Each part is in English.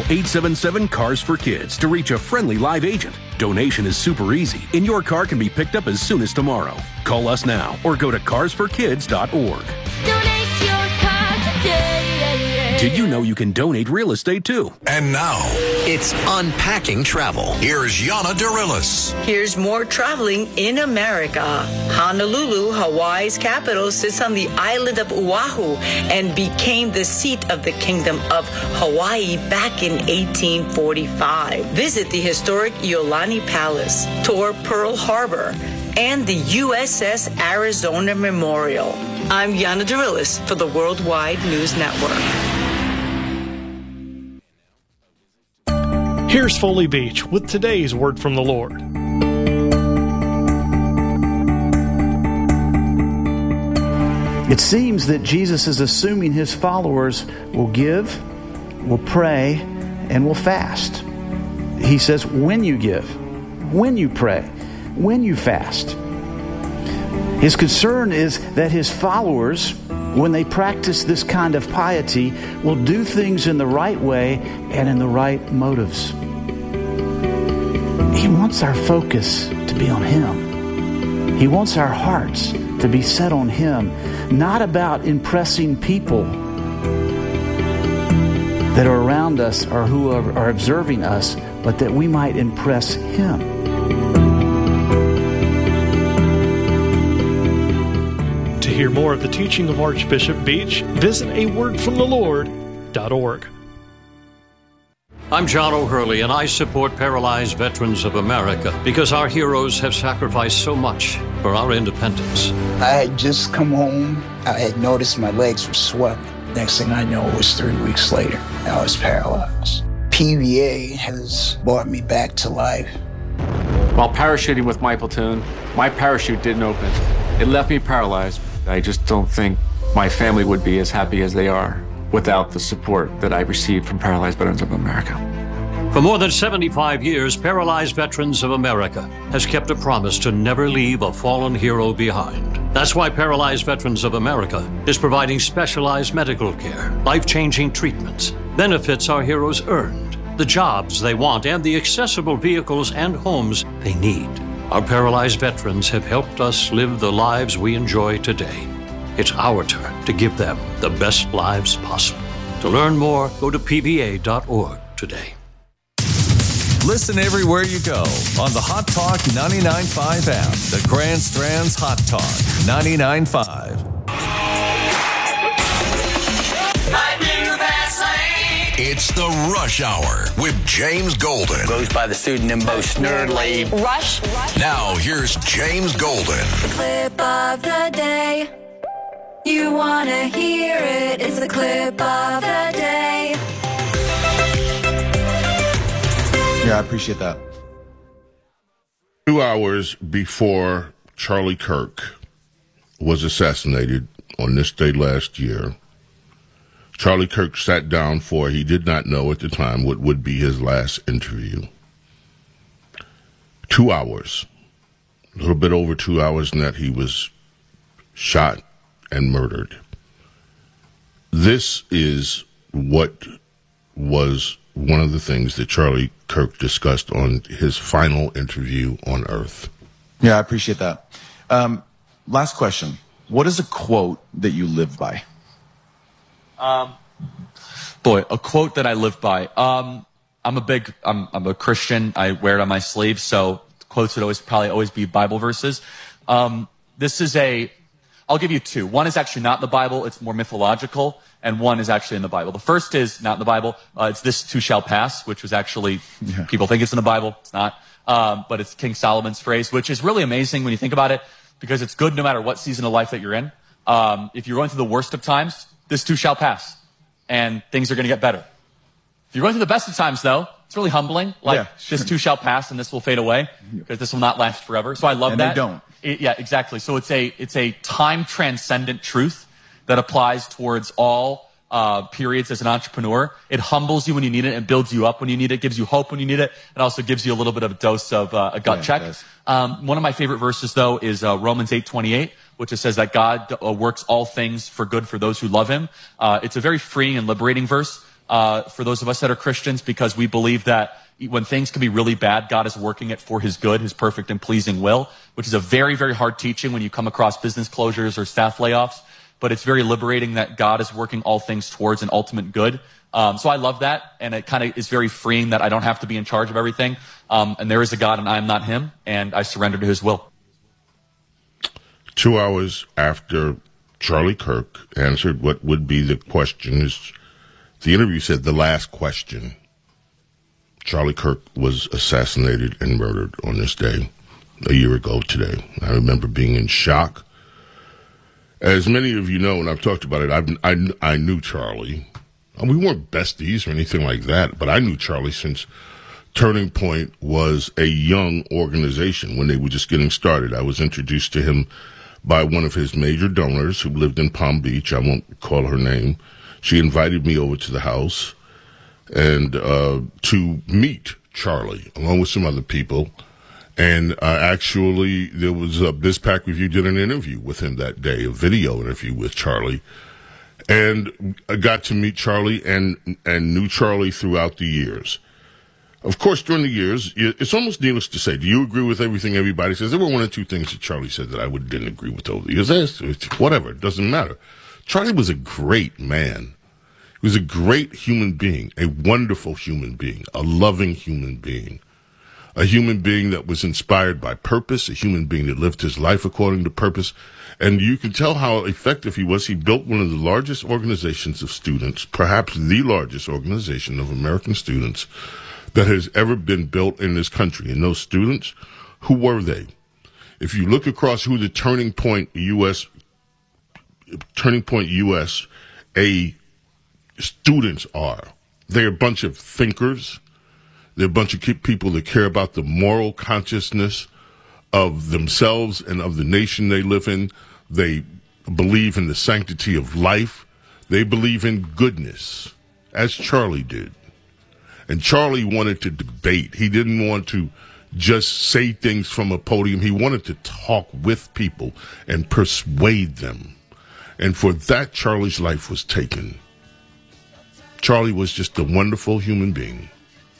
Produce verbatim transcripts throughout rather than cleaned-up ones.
eight seven seven CARS for Kids to reach a friendly live agent. Donation is super easy, and your car can be picked up as soon as tomorrow. Call us now or go to cars for kids dot org. Donate your car today. Did you know you can donate real estate too? And now, It's Unpacking Travel. here's Yana Dorillis. Here's more traveling in America. Honolulu, Hawaii's capital, sits on the island of Oahu and became the seat of the Kingdom of Hawaii back in eighteen forty-five. Visit the historic Iolani Palace, tour Pearl Harbor, and the U S S Arizona Memorial. I'm Yana Dorillis for the Worldwide News Network. Here's Foley Beach with today's word from the Lord. It seems that Jesus is assuming his followers will give, will pray, and will fast. He says, when you give, when you pray, when you fast. His concern is that his followers, when they practice this kind of piety, will do things in the right way and in the right motives. He wants our focus to be on him. He wants our hearts to be set on him, not about impressing people that are around us or who are, are observing us, but that we might impress him. To hear more of the teaching of Archbishop Beach, visit a word from the lord dot org. I'm John O'Hurley, and I support Paralyzed Veterans of America because our heroes have sacrificed so much for our independence. I had just come home. I had noticed my legs were swelling. Next thing I know, it was three weeks later. I was paralyzed. P V A has brought me back to life. While parachuting with my platoon, my parachute didn't open. It left me paralyzed. I just don't think my family would be as happy as they are without the support that I received from Paralyzed Veterans of America. For more than seventy-five years, Paralyzed Veterans of America has kept a promise to never leave a fallen hero behind. That's why Paralyzed Veterans of America is providing specialized medical care, life-changing treatments, benefits our heroes earned, the jobs they want, and the accessible vehicles and homes they need. Our paralyzed veterans have helped us live the lives we enjoy today. It's our turn to give them the best lives possible. To learn more, go to P V A dot org today. Listen everywhere you go on the Hot Talk ninety-nine point five app. The Grand Strand's Hot Talk ninety-nine point five. It's the Rush Hour with James Golden. Goes by the pseudonym Bo Snerdley. Rush, rush. Now here's James Golden. Clip of the day. You want to hear it. It's the clip of the day. Yeah, I appreciate that. Two hours before Charlie Kirk was assassinated on this day last year, Charlie Kirk sat down for, he did not know at the time, what would be his last interview. Two hours, a little bit over two hours, and that he was shot and murdered. This is what was one of the things that Charlie Kirk discussed on his final interview on Earth. Yeah, I appreciate that. Um, last question. What is a quote that you live by? Um, boy, a quote that I live by. Um, I'm a big, I'm, I'm a Christian. I wear it on my sleeve. So quotes would always probably always be Bible verses. Um, this is a, I'll give you two. One is actually not in the Bible. It's more mythological. And one is actually in the Bible. The first is not in the Bible. Uh, it's this too shall pass, which was actually, yeah. people think it's in the Bible. It's not. Um, but it's King Solomon's phrase, which is really amazing when you think about it, because it's good no matter what season of life that you're in. Um, if you're going through the worst of times, this too shall pass. And things are going to get better. If you're going through the best of times, though, it's really humbling. Like, yeah, sure. This too shall pass and this will fade away, because this will not last forever. So I love and that. And they don't. It, yeah, exactly. So it's a, it's a time transcendent truth that applies towards all uh, periods as an entrepreneur. It humbles you when you need it and builds you up when you need it, gives you hope when you need it, and also gives you a little bit of a dose of uh, a gut yeah, check. Um, one of my favorite verses, though, is uh, Romans eight twenty-eight, which it says that God uh, works all things for good for those who love him. Uh, it's a very freeing and liberating verse, uh, for those of us that are Christians, because we believe that when things can be really bad, God is working it for his good, his perfect and pleasing will, which is a very, very hard teaching when you come across business closures or staff layoffs. But it's very liberating that God is working all things towards an ultimate good. Um, so I love that, and it kind of is very freeing that I don't have to be in charge of everything. Um, and there is a God, and I am not him, and I surrender to his will. Two hours after Charlie Kirk answered what would be the question, is the interview said the last question. Charlie Kirk was assassinated and murdered on this day a year ago today. I remember being in shock. As many of you know, and I've talked about it, I've, I, I knew Charlie. We weren't besties or anything like that, but I knew Charlie since Turning Point was a young organization when they were just getting started. I was introduced to him by one of his major donors who lived in Palm Beach. I won't call her name. She invited me over to the house and uh, to meet Charlie, along with some other people. And uh, actually, there was uh, BizPac Review did an interview with him that day, a video interview with Charlie. And I got to meet Charlie and and knew Charlie throughout the years. Of course, during the years, it's almost needless to say, do you agree with everything everybody says? There were one or two things that Charlie said that I would, didn't agree with over the years. It's, whatever, it doesn't matter. Charlie was a great man. He was a great human being, a wonderful human being, a loving human being, a human being that was inspired by purpose, a human being that lived his life according to purpose. And you can tell how effective he was. He built one of the largest organizations of students, perhaps the largest organization of American students that has ever been built in this country. And those students, who were they? If you look across who the Turning Point U S, Turning Point U S A students are, they're a bunch of thinkers. They're a bunch of people that care about the moral consciousness of themselves and of the nation they live in. They believe in the sanctity of life. They believe in goodness, as Charlie did. And Charlie wanted to debate. He didn't want to just say things from a podium. He wanted to talk with people and persuade them. And for that, Charlie's life was taken. Charlie was just a wonderful human being.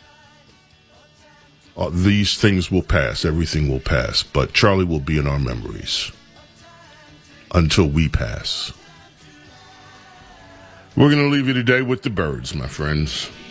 Uh, these things will pass. Everything will pass. But Charlie will be in our memories until we pass. We're going to leave you today with the Byrds, my friends.